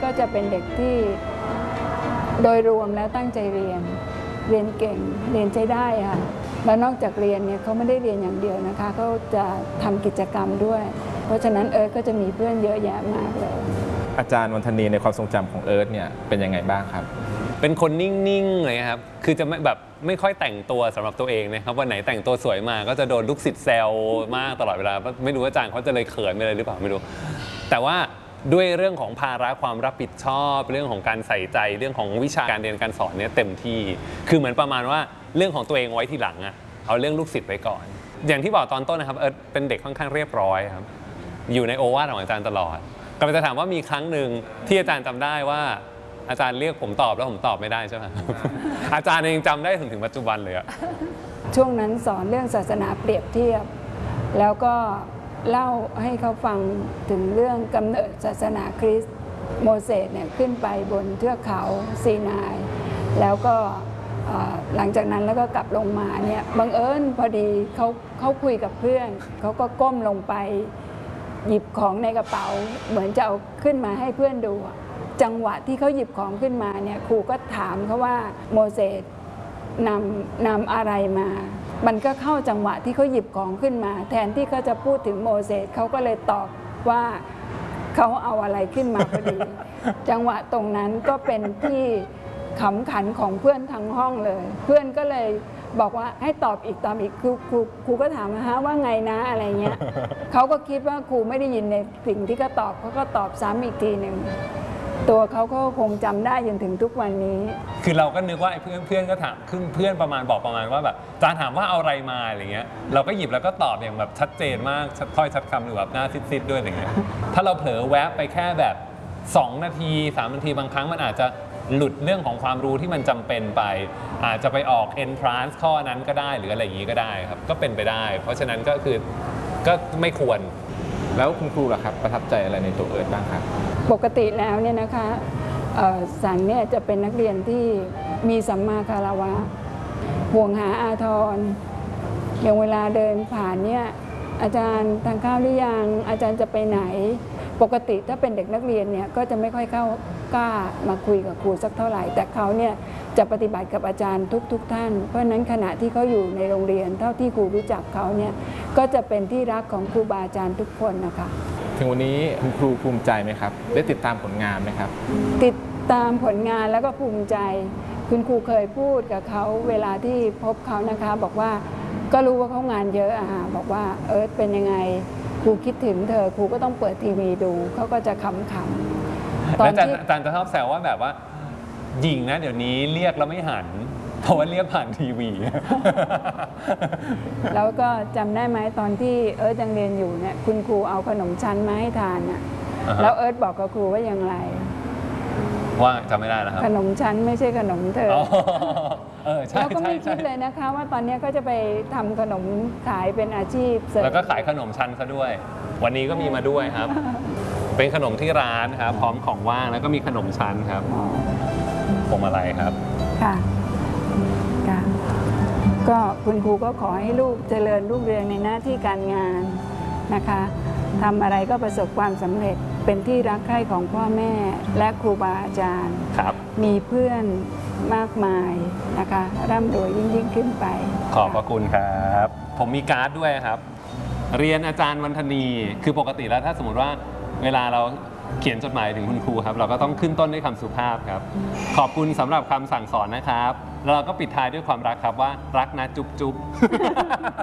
จะเป็นเด็กที่โดยรวมแล้วตั้งใจเรียนเก่งเรียนใช้ได้ค่ะแล้วนอกจากเรียนเนี่ยเขาไม่ได้เรียนอย่างเดียวนะคะเขาจะทำกิจกรรมด้วยเพราะฉะนั้นก็จะมีเพื่อนเยอะแยะมากเลยอาจารย์วันธนีในความทรงจำของเนี่ยเป็นยังไงบ้างครับเป็นคนนิ่งๆเลยครับคือจะไม่ค่อยแต่งตัวสำหรับตัวเองนะครับวันไหนแต่งตัวสวยมาก็จะโดนลูกศิษย์แซวมากตลอดเวลาไม่รู้อาจารย์เขาจะเลยเขินไปเลยหรือเปล่าไม่รู้แต่ว่าด้วยเรื่องของภาระความรับผิดชอบเรื่องของการใส่ใจเรื่องของวิชาการเรียนการสอนเนี่ยเต็มที่คือเหมือนประมาณว่าเรื่องของตัวเองไว้ทีหลังอะเอาเรื่องลูกศิษย์ไว้ก่อนอย่างที่บอกตอนต้นนะครับเป็นเด็กค่อนข้างเรียบร้อยครับอยู่ในโอวาทของอาจารย์ตลอดกำลังจะถามว่ามีครั้งหนึ่งที่อาจารย์จำได้ว่าอาจารย์เรียกผมตอบแล้วผมตอบไม่ได้ใช่ไหม อาจารย์เองจำได้ถึงปัจจุบันเลยอะช่วงนั้นสอนเรื่องศาสนาเปรียบเทียบแล้วก็เล่าให้เขาฟังถึงเรื่องกำเนิดศาสนาคริสต์โมเสสเนี่ยขึ้นไปบนเทือกเขาซีนายแล้วก็หลังจากนั้นแล้วก็กลับลงมาเนี่ยบังเอิญพอดีเขาคุยกับเพื่อนเขาก็ก้มลงไปหยิบของในกระเป๋าเหมือนจะเอาขึ้นมาให้เพื่อนดูจังหวะที่เขาหยิบของขึ้นมาเนี่ยครูก็ถามเขาว่าโมเสสนำอะไรมามันก็เข้าจังหวะที่เขาหยิบของขึ้นมาแทนที่เขาจะพูดถึงโมเสสเขาก็เลยตอบว่าเขาเอาอะไรขึ้นมาพอดี จังหวะตรงนั้นก็เป็นที่ขำขันของเพื่อนทั้งห้องเลยเพื่อนก็เลยบอกว่าให้ตอบอีกครูก็ถามว่าไงนะอะไรเงี้ย เขาก็คิดว่าครูไม่ได้ยินในสิ่งที่เขาตอบเขาก็ตอบซ้ำอีกทีหนึ่งตัวเขาก็คงจำได้จนถึงทุกวันนี้คือเราก็นึกว่าเพื่อนก็ถามเพื่อนประมาณว่าแบบอาจารย์ถามว่าเอาอะไรมาอะไรเงี้ยเราก็หยิบแล้วก็ตอบอย่างแบบชัดเจนมากชัดถ้อยชัดคำหรือแบบหน้าซิดๆด้วยอะไรเงี้ยถ้าเราเผลอแวบไปแค่แบบ2 นาที3 นาทีบางครั้งมันอาจจะหลุดเรื่องของความรู้ที่มันจำเป็นไปอาจจะไปออก entrance ข้อนั้นก็ได้หรืออะไรอย่างนี้ก็ได้ครับก็เป็นไปได้เพราะฉะนั้นก็คือก็ไม่ควรแล้วคุณครูล่ะครับประทับใจอะไรในตัวบ้างครับปกติแล้วเนี่ยนะคะสันเนี่ยจะเป็นนักเรียนที่มีสัมมาคารวะห่วงหาอาทรอย่างเวลาเดินผ่านเนี่ยอาจารย์ทานข้าวหรือยังอาจารย์จะไปไหนปกติถ้าเป็นเด็กนักเรียนเนี่ยก็จะไม่ค่อยกล้ามาคุยกับครูสักเท่าไหร่แต่เขาเนี่ยจะปฏิบัติกับอาจารย์ทุกท่านเพราะฉะนั้นขณะที่เขาอยู่ในโรงเรียนเท่าที่ครูรู้จักเขาเนี่ยก็จะเป็นที่รักของครูบาอาจารย์ทุกคนนะคะถึงวันนี้คุณครูภูมิใจไหมครับได้ติดตามผลงานไหมครับติดตามผลงานแล้วก็ภูมิใจคุณครูเคยพูดกับเขาเวลาที่พบเขานะคะบอกว่าก็รู้ว่าเขางานเยอะบอกว่าเป็นยังไงครูคิดถึงเธอครูก็ต้องเปิดทีวีดูเขาก็จะขำๆตอนที่อาจารย์จะชอบแซวว่าแบบว่าหญิงนะเดี๋ยวนี้เรียกแล้วไม่หันเพราะว่าเรียกผ่านทีวีแล้วก็จำได้ไหมตอนที่ยังเรียนอยู่เนี่ยคุณครูเอาขนมชั้นมาให้ทานแล้วบอกกับครูว่าอย่างไรว่าจำไม่ได้แล้วครับขนมชั้นไม่ใช่ขนมเธอแล้วก็ไม่คิดเลยนะคะว่าตอนนี้ก็จะไปทำขนมขายเป็นอาชีพแล้วก็ขายขนมชั้นซะด้วยวันนี้ก็มีมาด้วยครับเป็นขนมที่ร้านครับพร้อมของว่างแล้วก็มีขนมชั้นครับพวงมาลัยครับค่ะก็คุณครูก็ขอให้ลูกเจริญรุ่งเรืองในหน้าที่การงานนะคะทำอะไรก็ประสบความสำเร็จเป็นที่รักใคร่ของพ่อแม่และครูบาอาจารย์มีเพื่อนมากมายนะคะร่ำรวยยิ่งขึ้นไปขอบพระคุณครับผมมีการ์ดด้วยครับเรียนอาจารย์วันธนีคือปกติแล้วถ้าสมมติว่าเวลาเราเขียนจดหมายถึงคุณครูครับเราก็ต้องขึ้นต้นด้วยคำสุภาพครับขอบคุณสำหรับคำสั่งสอนนะครับแล้วเราก็ปิดท้ายด้วยความรักครับว่ารักนะจุ๊บ